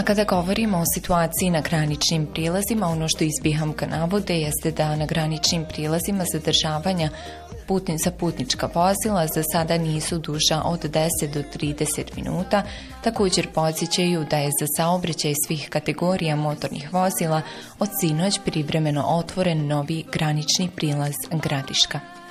A kada govorimo o situaciji na graničnim prilazima, ono što iz BiH navode jeste da na graničnim prilazima zadržavanja za putnička vozila za sada nisu duža od 10 do 30 minuta. Također podsjećaju da je za saobraćaj svih kategorija motornih vozila od sinoć privremeno otvoren novi granični prilaz Gradiška.